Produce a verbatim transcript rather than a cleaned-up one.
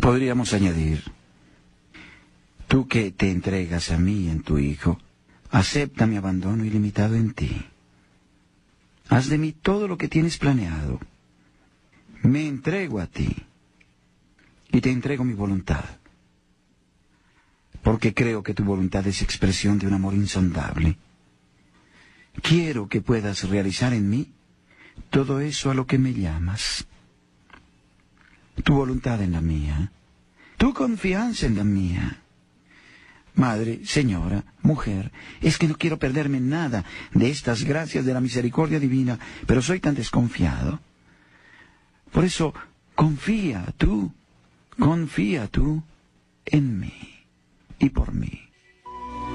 podríamos añadir: tú que te entregas a mí en tu Hijo, acepta mi abandono ilimitado en ti. Haz de mí todo lo que tienes planeado. Me entrego a ti y te entrego mi voluntad, porque creo que tu voluntad es expresión de un amor insondable. Quiero que puedas realizar en mí todo eso a lo que me llamas. Tu voluntad en la mía, tu confianza en la mía. Madre, señora, mujer, es que no quiero perderme nada de estas gracias de la misericordia divina, pero soy tan desconfiado. Por eso, confía tú, confía tú en mí y por mí.